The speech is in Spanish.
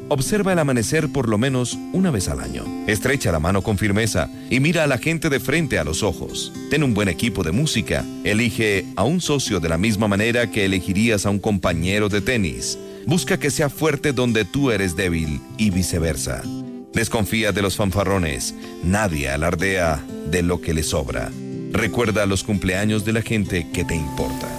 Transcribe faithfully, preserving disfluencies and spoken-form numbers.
Observa el amanecer por lo menos una vez al año. Estrecha la mano con firmeza y mira a la gente de frente a los ojos. Ten un buen equipo de música. Elige a un socio de la misma manera que elegirías a un compañero de tenis. Busca que sea fuerte donde tú eres débil y viceversa. Desconfía de los fanfarrones. Nadie alardea de lo que le sobra. Recuerda los cumpleaños de la gente que te importa.